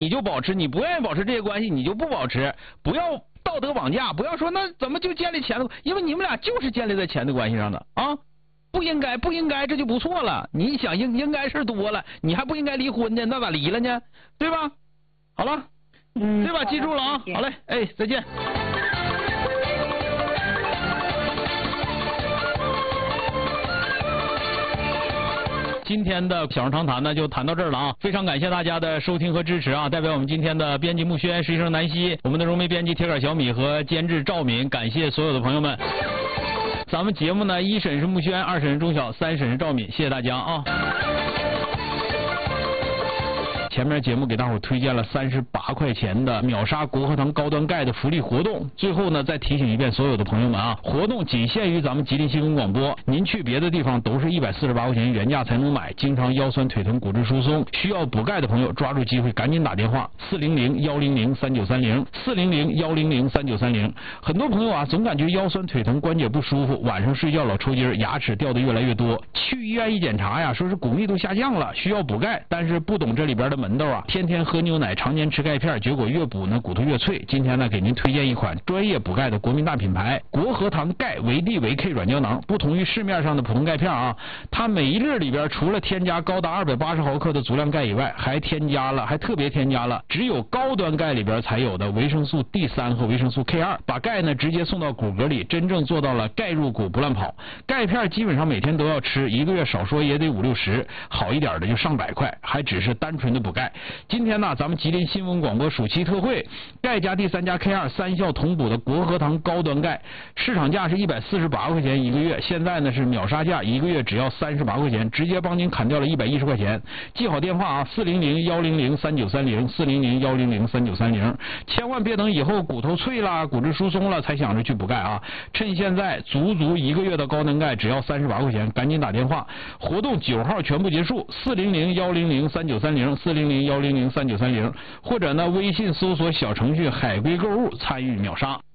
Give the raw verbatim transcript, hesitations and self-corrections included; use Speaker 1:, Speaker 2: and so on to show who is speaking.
Speaker 1: 你就保持，你不愿意保持这些关系，你就不保持，不要道德绑架，不要说那怎么就建立钱的，因为你们俩就是建立在钱的关系上的啊，不应该不应该这就不错了，你想应应该事多了，你还不应该离婚呢，那咋离了呢？对吧？好了，
Speaker 2: 嗯，
Speaker 1: 对吧？记住了啊，好嘞，哎，再见。今天的小人长谈呢就谈到这儿了啊，非常感谢大家的收听和支持啊！代表我们今天的编辑木轩、实习生南希、我们的融媒编辑铁杆小米和监制赵敏，感谢所有的朋友们。咱们节目呢，一审是木轩，二审是钟晓，三审是赵敏，谢谢大家啊！前面节目给大伙推荐了三十八块钱的秒杀国和堂高端钙的福利活动，最后呢再提醒一遍所有的朋友们啊，活动仅限于咱们吉林新闻广播，您去别的地方都是一百四十八块钱原价才能买。经常腰酸腿疼、骨质疏松，需要补钙的朋友，抓住机会赶紧打电话四零零幺零零三九三零四零零幺零零三九三零。很多朋友啊总感觉腰酸腿疼、关节不舒服，晚上睡觉老抽筋，牙齿掉的越来越多，去医院一检查呀，说是骨密度下降了，需要补钙，但是不懂这里边的门道啊，天天喝牛奶，常年吃钙片，结果越补呢骨头越脆。今天呢给您推荐一款专业补钙的国民大品牌国和堂钙维 D 维 K 软胶囊。不同于市面上的普通钙片啊，它每一粒里边除了添加高达二百八十毫克的足量钙以外，还添加了还特别添加了只有高端钙里边才有的维生素 D 三 和维生素 K 二， 把钙呢直接送到骨骼里，真正做到了钙入骨不乱跑。钙片基本上每天都要吃，一个月少说也得五六十，好一点的就上百块，还只是单纯的补钙。今天呢咱们吉林新闻广播暑期特惠，钙加 D 三 加 K 二 三效同补的国和堂高端钙，市场价是一百四十八块钱一个月，现在呢是秒杀价，一个月只要三十八块钱，直接帮您砍掉了一百一十块钱。记好电话啊，四零零幺零零三九三零四零零幺零零三九三零，千万别等以后骨头脆啦、骨质疏松了才想着去补钙啊！趁现在足足一个月的高端钙只要三十八块钱，赶紧打电话。活动九号全部结束，四零零幺零零三九三零四零零幺零零三九三零，或者呢微信搜索小程序海龟购物参与秒杀。